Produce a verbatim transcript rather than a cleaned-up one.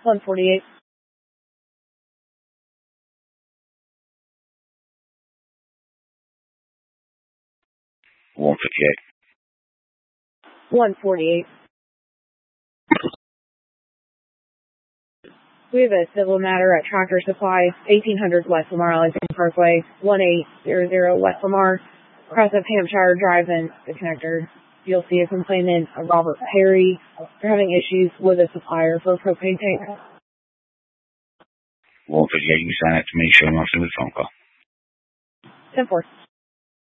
one forty-eight. one fifty-eight. one forty-eight. We have a civil matter at Tractor Supply, eighteen hundred West Lamar Alexander Parkway, one eight zero zero West Lamar, across of Hampshire Drive and the connector. You'll see a complainant, a Robert Perry. They're having issues with a supplier for a propane tank. one fifty-eight, you can send it to me, show me off to the phone call. ten four.